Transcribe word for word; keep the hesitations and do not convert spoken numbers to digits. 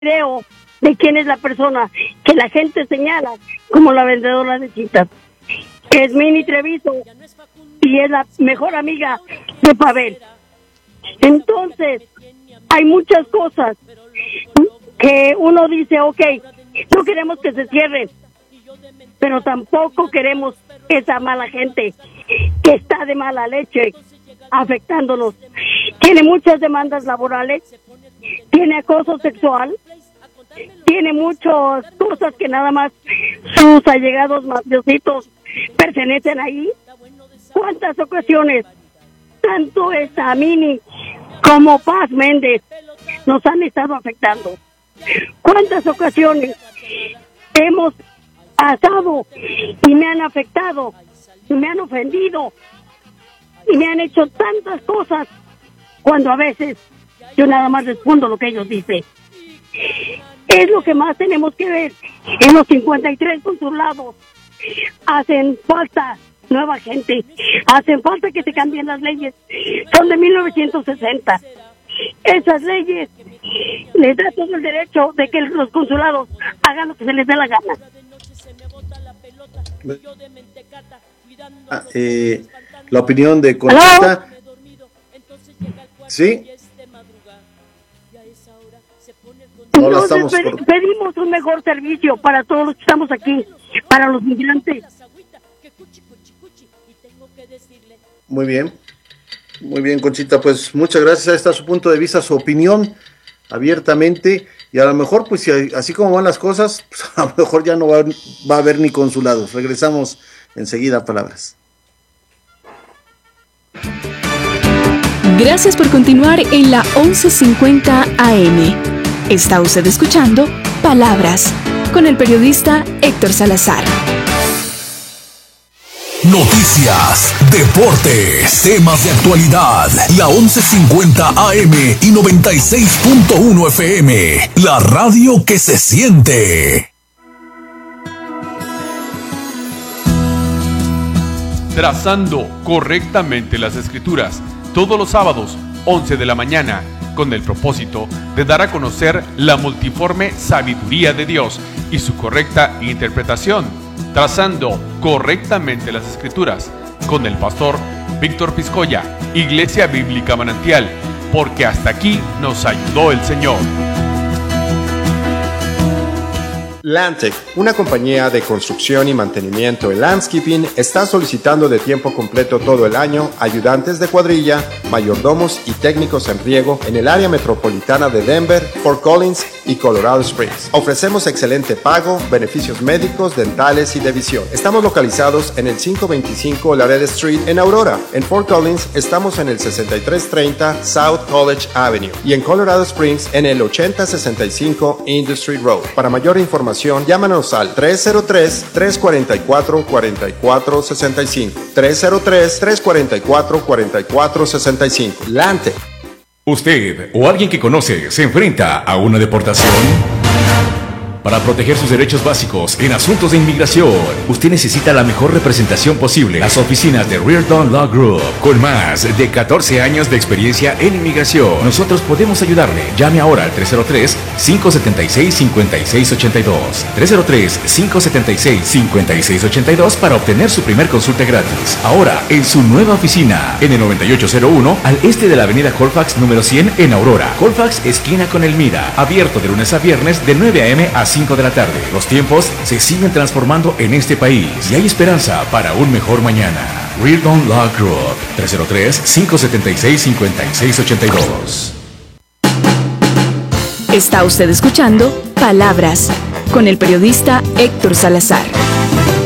video de quién es la persona que la gente señala como la vendedora de citas. Es Mini Treviso y es la mejor amiga de Pavel. Entonces, hay muchas cosas que uno dice, ok, no queremos que se cierren, pero tampoco queremos esa mala gente que está de mala leche afectándonos. Tiene muchas demandas laborales, tiene acoso sexual, tiene muchas cosas que nada más sus allegados mafiositos pertenecen ahí. ¿Cuántas ocasiones tanto esta Mini como Paz Méndez nos han estado afectando? ¿Cuántas ocasiones hemos pasado y me han afectado, y me han ofendido, y me han hecho tantas cosas, cuando a veces yo nada más respondo lo que ellos dicen? Es lo que más tenemos que ver en los cincuenta y tres consulados. Hacen falta nueva gente, hacen falta que se cambien las leyes, son de mil novecientos sesenta. Esas leyes les da todo el derecho de que los consulados hagan lo que se les dé la gana. Ah, eh, la opinión de Conchita. ¿Sí? No la estamos por... Pedimos un mejor servicio para todos los que estamos aquí, para los migrantes. Muy bien, muy bien, Conchita, pues muchas gracias. Ahí está su punto de vista, su opinión, abiertamente, y a lo mejor, pues si así como van las cosas, pues a lo mejor ya no va, va a haber ni consulados. Regresamos enseguida a Palabras. Gracias por continuar en la once cincuenta A M. Está usted escuchando Palabras con el periodista Héctor Salazar. Noticias, deportes, temas de actualidad. La once cincuenta A M y noventa y seis punto uno F M. La radio que se siente. Trazando correctamente las escrituras. Todos los sábados, once de la mañana, con el propósito de dar a conocer la multiforme sabiduría de Dios y su correcta interpretación. Trazando correctamente las escrituras, con el pastor Víctor Piscoya, Iglesia Bíblica Manantial, porque hasta aquí nos ayudó el Señor. Lantec, una compañía de construcción y mantenimiento de landscaping, está solicitando de tiempo completo todo el año ayudantes de cuadrilla, mayordomos y técnicos en riego en el área metropolitana de Denver, Fort Collins y Colorado Springs. Ofrecemos excelente pago, beneficios médicos, dentales y de visión. Estamos localizados en el quinientos veinticinco Laredo Street en Aurora. En Fort Collins estamos en el sesenta y tres treinta South College Avenue y en Colorado Springs en el ochenta sesenta y cinco Industry Road. Para mayor información, llámanos al tres cero tres, tres cuatro cuatro, cuatro cuatro seis cinco. tres cero tres, tres cuatro cuatro, cuatro cuatro seis cinco. Lante. ¿Usted o alguien que conoce se enfrenta a una deportación? Para proteger sus derechos básicos en asuntos de inmigración, usted necesita la mejor representación posible. Las oficinas de Reardon Law Group, con más de catorce años de experiencia en inmigración. Nosotros podemos ayudarle. Llame ahora al tres cero tres, cinco siete seis, cinco seis ocho dos. tres cero tres, cinco siete seis, cinco seis ocho dos para obtener su primer consulta gratis. Ahora, en su nueva oficina, en el noventa y ocho cero uno, al este de la avenida Colfax número cien en Aurora. Colfax, esquina con Elmira. Abierto de lunes a viernes de nueve a eme a cinco de la tarde. Los tiempos se siguen transformando en este país y hay esperanza para un mejor mañana. Reardon Law Group, tres cero tres, cinco siete seis, cinco seis ocho dos. Está usted escuchando Palabras con el periodista Héctor Salazar.